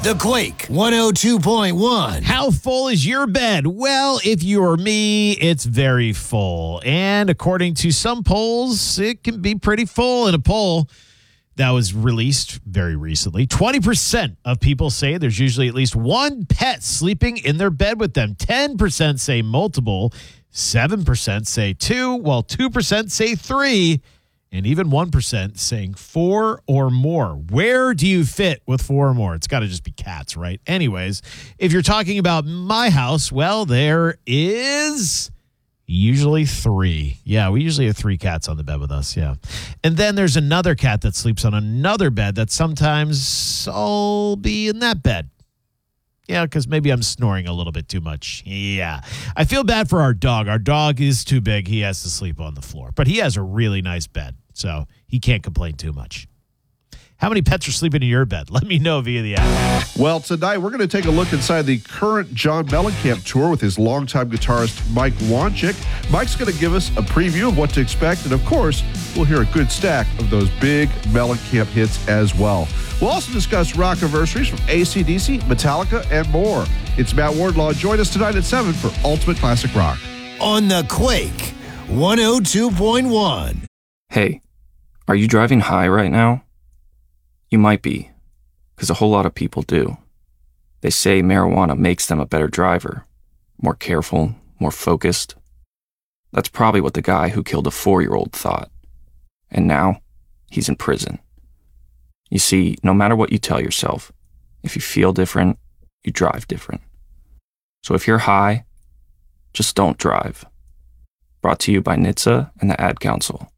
The Quake 102.1. How full is your bed? Well, if you're me, it's very full. And according to some polls, it can be pretty full. In a poll that was released very recently, 20% of people say there's usually at least one pet sleeping in their bed with them. 10% say multiple, 7% say two, while 2% say three, and even 1% saying four or more. Where do you fit with four or more? It's got to just be cats, right? Anyways, if you're talking about my house, well, there is usually three. Yeah, we usually have three cats on the bed with us, yeah. And then there's another cat that sleeps on another bed that sometimes I'll be in that bed. Yeah, because maybe I'm snoring a little bit too much. Yeah. I feel bad for our dog. Our dog is too big. He has to sleep on the floor. But he has a really nice bed, so he can't complain too much. How many pets are sleeping in your bed? Let me know via the app. Well, tonight we're going to take a look inside the current John Mellencamp tour with his longtime guitarist, Mike Wanchic. Mike's going to give us a preview of what to expect, and of course, we'll hear a good stack of those big Mellencamp hits as well. We'll also discuss rock anniversaries from AC/DC, Metallica, and more. It's Matt Wardlaw. Join us tonight at 7 for Ultimate Classic Rock. On The Quake 102.1. Hey, are you driving high right now? You might be, because a whole lot of people do. They say marijuana makes them a better driver, more careful, more focused. That's probably what the guy who killed a 4-year-old thought. And now, he's in prison. You see, no matter what you tell yourself, if you feel different, you drive different. So if you're high, just don't drive. Brought to you by NHTSA and the Ad Council.